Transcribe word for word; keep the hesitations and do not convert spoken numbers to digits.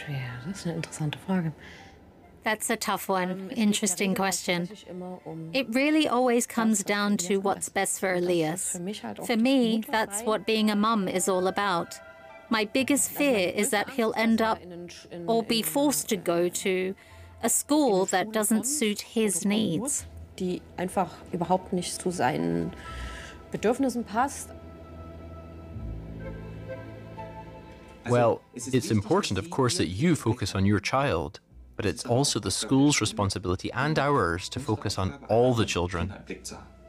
schwer. Das ist eine interessante Frage. That's a tough one. Interesting question. It really always comes down to what's best for Elias. For me, that's what being a mum is all about. My biggest fear is that he'll end up or be forced to go to a school that doesn't suit his needs. Die einfach überhaupt nicht zu seinen Bedürfnissen passt. Well, it's important, of course, that you focus on your child, but it's also the school's responsibility and ours to focus on all the children.